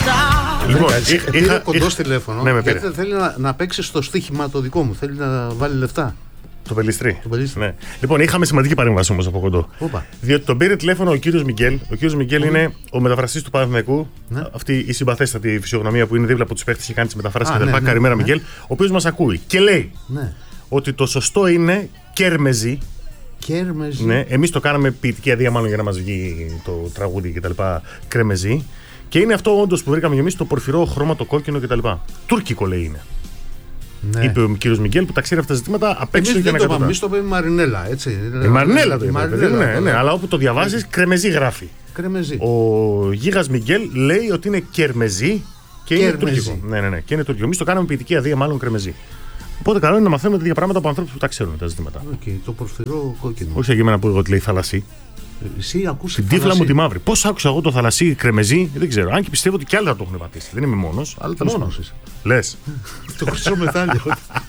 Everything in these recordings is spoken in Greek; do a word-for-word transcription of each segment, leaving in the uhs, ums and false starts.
Λοιπόν, πήρε κοντό τηλέφωνο, ναι, γιατί δεν θέλει να, να παίξει στο στοίχημα το δικό μου. Θέλει να βάλει λεφτά. Το Πελιστρί. Το Πελιστρί. Ναι. Λοιπόν, είχαμε σημαντική παρέμβαση όμως από κοντό. Οπα. Διότι τον πήρε τηλέφωνο ο κύριος Μιγγέλ. Ο κύριος Μιγγέλ είναι ο μεταφραστής του Παναθηναϊκού. Ναι. Αυτή η συμπαθέστατη φυσιογνωμία που είναι δίπλα από τους παίχτες και κάνει τις μεταφράσεις κτλ. Ναι, ναι, Καλημέρα, ναι. Μιγγέλ. Ο οποίος μας ακούει και λέει ναι. ότι το σωστό είναι Κέρμεζι. Κέρμεζι. Ναι, εμείς το κάναμε ποιητική αδεία, μάλλον για να μας βγει το τραγούδι κτλ. Κρέμεζι. Και είναι αυτό όντως που βρήκαμε εμείς το πορφυρό χρώμα, το κόκκινο κτλ. Τούρκικο λέει είναι. Ναι. Είπε ο κύριος Μιγγέλ που τα ξέρει αυτά τα ζητήματα απ' έξω και να καταλάβει. Εμείς το είπαμε Μαρινέλα, έτσι. Η Μαρινέλα το είπε. Ναι, ναι, αλλά όπου το διαβάζεις, κρεμεζί γράφει. Κρεμεζί. Ο Γίγας Μιγγέλ λέει ότι είναι κερμεζί και είναι τουρκικό. Ναι, ναι, ναι. Και είναι τουρκικό. Εμείς το κάναμε ποιητική αδεία, μάλλον κρεμεζί. Οπότε καλό είναι να μαθαίνουμε τέτοια πράγματα από ανθρώπους που τα ξέρουν τα ζητήματα. Okay, το πορφυρό κόκκινο. Όχι για μένα που εγώ ότι λέει θαλασσί. Εσύ ακούς την τύφλα μου τη μαύρη. Πώς άκουσα εγώ το θαλασσί κρεμεζί, δεν ξέρω. Αν και πιστεύω ότι κι άλλοι θα το έχουν πατήσει. Δεν είμαι μόνος, αλλά τέλος πάντων. Λες. Το χρυσό μετάλλιο.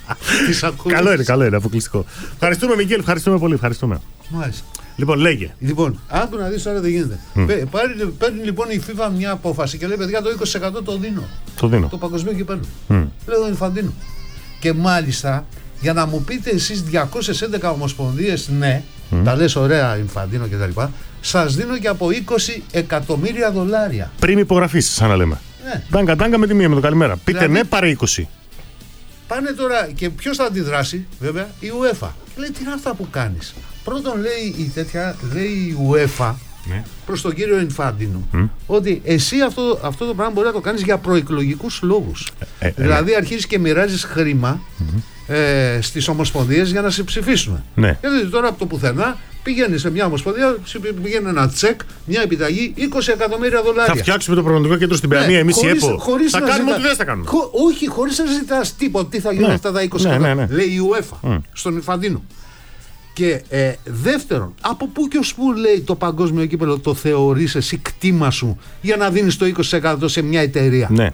Καλό είναι, καλό είναι, αποκλειστικό. Ευχαριστούμε, Μιγγέλ, ευχαριστούμε πολύ. Ευχαριστούμε. Μάλιστα. Λοιπόν, λέγε. Λοιπόν, άκου να δεις τώρα τι γίνεται. Mm. Παίρνει λοιπόν η FIFA μια απόφαση και λέει: παιδιά, το είκοσι τοις εκατό το δίνω. Το δίνω. Το παγκοσμίο κυπέλλο. Mm. Λέω Ινφαντίνο. Και μάλιστα, για να μου πείτε εσείς διακόσιες έντεκα ομοσπονδίες, ναι, mm. τα λες ωραία Ινφαντίνο κτλ. Σας δίνω και από είκοσι εκατομμύρια δολάρια. Πριν υπογραφείς, σαν να λέμε. Ναι. Τάγκα, τάγκα με τη μία, με το καλημέρα. Πείτε δηλαδή, ναι, πάρε είκοσι. Πάνε τώρα και ποιος θα αντιδράσει, βέβαια, η UEFA. Λέει τι είναι αυτά που κάνεις. Πρώτον λέει η τέτοια, λέει η UEFA ναι. προς τον κύριο Ινφαντίνο mm. ότι εσύ αυτό, αυτό το πράγμα μπορεί να το κάνεις για προεκλογικούς λόγους. Ε, ε, δηλαδή ναι. αρχίζεις και μοιράζεις χρήμα mm-hmm. ε, στις ομοσπονδίες για να σε ψηφίσουν. Ναι. Γιατί τώρα από το πουθενά πηγαίνει σε μια ομοσπονδία, πηγαίνει ένα τσεκ, μια επιταγή είκοσι εκατομμύρια δολάρια. Θα φτιάξουμε το προγραμματικό κέντρο στην Παιανία, ναι, εμείς η ΕΠΟ. Θα κάνουμε ζητά... ό,τι δεν θα κάνουμε. Χω... Όχι, χωρίς να ζητάς τίποτα τι θα γίνουν ναι. αυτά τα είκοσι ναι, εκατομμύρια. Ναι, ναι. Λέει η UEFA mm. στον Ινφαντίνο. Και ε, δεύτερον, από πού και ως πού λέει το παγκόσμιο κύπελλο το θεωρείς εσύ κτήμα σου για να δίνεις το είκοσι τοις εκατό σε μια εταιρεία. Ναι.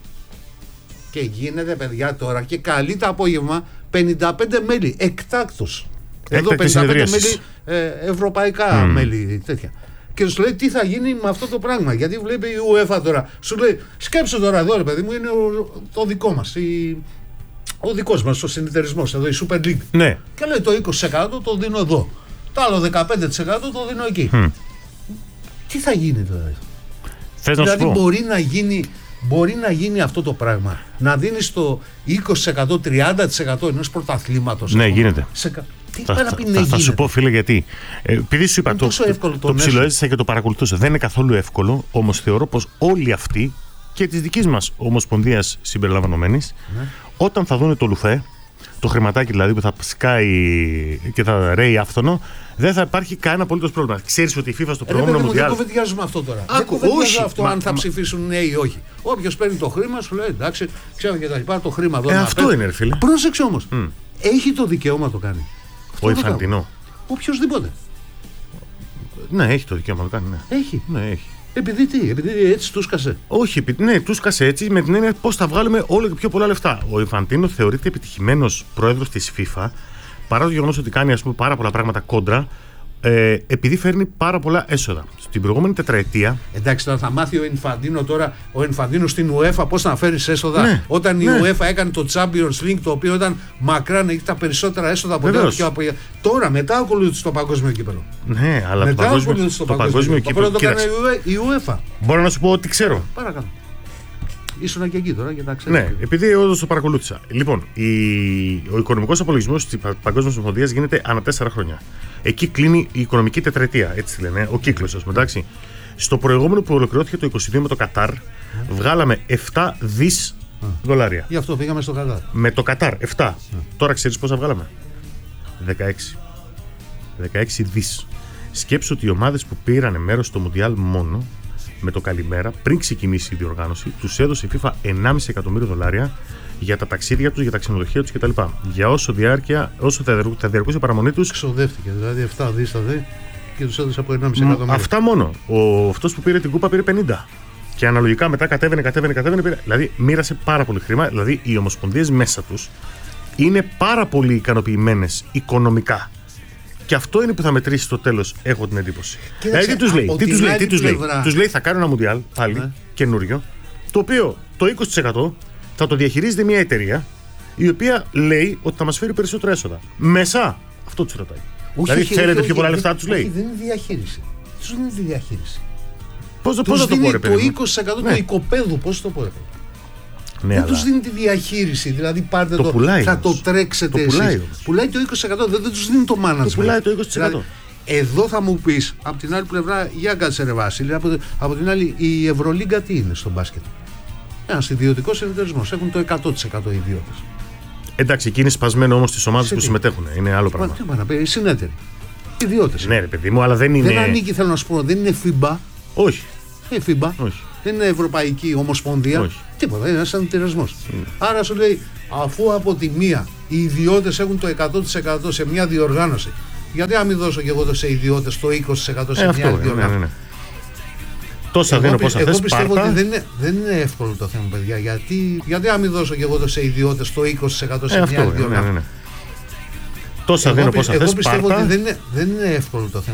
Και γίνεται παιδιά τώρα και καλεί το απόγευμα πενήντα πέντε μέλη εκτάκτως. Εδώ πενήντα πέντε μέλη ε, ευρωπαϊκά mm. μέλη τέτοια. Και σου λέει τι θα γίνει με αυτό το πράγμα. Γιατί βλέπει η UEFA τώρα. Σου λέει σκέψου τώρα εδώ ρε παιδί μου, είναι ο, το δικό μας. Η, ο δικός μας ο συνεταιρισμός εδώ, η Super League. Ναι. Και λέει το είκοσι τοις εκατό το δίνω εδώ. Το άλλο δεκαπέντε τοις εκατό το δίνω εκεί. Mm. Τι θα γίνει τώρα. Θες δηλαδή να σου πω. μπορεί να γίνει. Μπορεί να γίνει αυτό το πράγμα. Να δίνεις το είκοσι τοις εκατό, τριάντα τοις εκατό ενός πρωταθλήματος. Ναι, γίνεται. Σε... Τι θα, θα, θα, θα, θα σου πω, φίλε, γιατί. Ε, επειδή σου είπα, το, το, το ψιλοέζησα και το παρακολουθούσα. Δεν είναι καθόλου εύκολο, όμως θεωρώ πως όλοι αυτοί και της δικής μας ομοσπονδίας συμπεριλαμβανομένης, ναι. όταν θα δουν το λουφέ, το χρηματάκι δηλαδή που θα σκάει και θα ρέει άφθονο, δεν θα υπάρχει κανένα απολύτως πρόβλημα. Ξέρεις ότι η FIFA στο προηγούμενο Μουντιάλ. Δεν κουβεντιάζουμε αυτό τώρα. Άκου, δεν κουβεντιάζουμε αυτό μα, αν θα μα... ψηφίσουν ναι ή όχι. Όποιος παίρνει το χρήμα σου λέει εντάξει, ξέρω και τα λοιπά, το χρήμα εδώ. Ε, αυτό είναι, ρε φίλε. Πρόσεξε όμως. Mm. Έχει το δικαίωμα να το κάνει. Ο Ινφαντίνο. Οποιοσδήποτε. Ναι, έχει το δικαίωμα να το κάνει. Ναι. Έχει. Ναι, έχει. Επειδή τι, επειδή έτσι του σκασε. Όχι, επει... ναι, του σκασε έτσι με την έννοια πώς θα βγάλουμε όλο και πιο πολλά λεφτά. Ο Ινφαντίνο θεωρείται επιτυχημένος πρόεδρος της FIFA παρά το γεγονός ότι κάνει ας πούμε, πάρα πολλά πράγματα κόντρα, ε, επειδή φέρνει πάρα πολλά έσοδα. Στην προηγούμενη τετραετία. Εντάξει, τώρα θα μάθει ο Ινφαντίνο τώρα, ο Ινφαντίνο στην UEFA πώς να φέρει έσοδα. Ναι, όταν ναι. η UEFA έκανε το Champions League, το οποίο ήταν μακράν, έχει τα περισσότερα έσοδα από τότε. Από... Τώρα, μετά ακολούθησε το παγκόσμιο κύπελλο. Ναι, αλλά μετά το παγκόσμιο, το το παγκόσμιο κύπελλο. Το έκανε η UEFA. Μπορώ να σου πω ότι ξέρω. Παρακαλώ. Ήσουν και εκεί τώρα και τα ξέρω. Ναι, επειδή όντως το παρακολούθησα. Λοιπόν, η... ο οικονομικός απολογισμός της Παγκόσμιας Ομοσπονδίας γίνεται ανά τέσσερα χρόνια. Εκεί κλείνει η οικονομική τετραετία, έτσι λένε, ο κύκλος, ας πούμε, εντάξει. Στο προηγούμενο που ολοκληρώθηκε το είκοσι δύο με το Κατάρ, mm. βγάλαμε επτά δις mm. δολάρια. Γι' αυτό πήγαμε στο Κατάρ. Με το Κατάρ, επτά. Mm. Τώρα ξέρεις πόσα βγάλαμε. δεκαέξι. δεκαέξι δις. Σκέψου ότι οι ομάδες που πήραν μέρος στο Μουντιάλ μόνο, με το καλημέρα, πριν ξεκινήσει η διοργάνωση, τους έδωσε η FIFA ενάμιση εκατομμύριο δολάρια για τα ταξίδια τους, για τα ξενοδοχεία τους κτλ. Για όσο, διάρκεια, όσο θα διαρκούσε η παραμονή τους. Ξοδεύτηκε, δηλαδή επτά δις θα δει και τους έδωσε από ενάμιση εκατομμύριο. Αυτά μόνο. Ο, αυτός που πήρε την κούπα πήρε πενήντα. Και αναλογικά μετά κατέβαινε, κατέβαινε, κατέβαινε. Πήρε, δηλαδή μοίρασε πάρα πολύ χρήμα. Δηλαδή οι ομοσπονδίες μέσα τους είναι πάρα πολύ ικανοποιημένες οικονομικά. Και αυτό είναι που θα μετρήσει στο τέλος, έχω την εντύπωση. Δηλαδή τι τους λέει, τι τους λέει, τι τους λέει. Τους λέει θα κάνω ένα Μουντιάλ πάλι, ναι. καινούριο. Το οποίο το είκοσι τοις εκατό θα το διαχειρίζεται μια εταιρεία η οποία λέει ότι θα μας φέρει περισσότερα έσοδα. Μέσα, αυτό τους ρωτάει. Όχι, δηλαδή όχι, θέλετε όχι, πιο πολλά όχι, λεφτά, τους λέει. Όχι, δεν είναι διαχείριση. Τους δίνει τη διαχείριση. Πώς, Τους πώς θα το πω, ρε παιδί το μου. είκοσι τοις εκατό Ναι. του οικοπαίδου, πώς το πω, ρε. Ναι, δεν αλλά... τους δίνει τη διαχείριση. Δηλαδή πάρτε το, το, πουλάει, θα όμως. το τρέξετε το πουλάει, εσείς. όμως. Πουλάει το είκοσι τοις εκατό, δεν, δεν τους δίνει το management. Το πουλάει το είκοσι τοις εκατό. Δηλαδή, εδώ θα μου πεις, από την άλλη πλευρά, για κάτσε ρε Βασίλη, από, από την άλλη η Ευρωλίγκα τι είναι στο μπάσκετ. Ένας ιδιωτικός συνεταιρισμός, έχουν το εκατό τοις εκατό οι ιδιώτες. Εντάξει, εκεί είναι σπασμένο όμως τις ομάδες που συμμετέχουν. Είναι άλλο Μα πράγμα. τι είπα να πει, οι συνέτεροι. Ιδιώτες. Ναι, ρε παιδί μου, αλλά δεν είναι. Δεν ανήκει, θέλω να σου πω, δεν είναι φίμπα. Όχι. Δεν είναι φίμπα. Όχι. Δεν είναι Ευρωπαϊκή Ομοσπονδία. Όχι. Τίποτα, είναι ένας συνεταιρισμός. Mm. Άρα σου λέει, αφού από τη μία οι ιδιώτες έχουν το εκατό τοις εκατό σε μια διοργάνωση, γιατί να μην δώσω και εγώ σε ιδιώτες το είκοσι τοις εκατό σε Ε, μια αυτό, διοργάνωση. ναι, ναι, ναι. Τόσα δίνω, πόσα εγώ θες, πιστεύω πάρτα. ότι δεν είναι, δεν είναι εύκολο το θέμα, παιδιά. Γιατί, γιατί να μην δώσω και εγώ το σε ιδιώτες το είκοσι τοις εκατό σε Ε, μια αυτό, ναι, διοργάνωση. ναι, ναι. Τόσα Εγώ, δίνω, πι- πόσα εγώ θες, πιστεύω πάρτα. ότι δεν είναι, δεν είναι εύκολο το θέμα.